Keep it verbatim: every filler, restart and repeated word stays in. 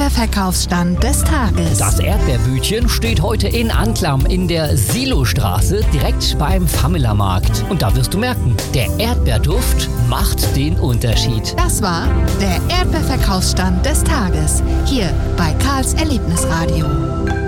Erdbeerverkaufsstand des Tages. Das Erdbeerbütchen steht heute in Anklam in der Silostraße, direkt beim Famila-Markt. Und da wirst du merken, der Erdbeerduft macht den Unterschied. Das war der Erdbeerverkaufsstand des Tages, hier bei Karls Erlebnisradio.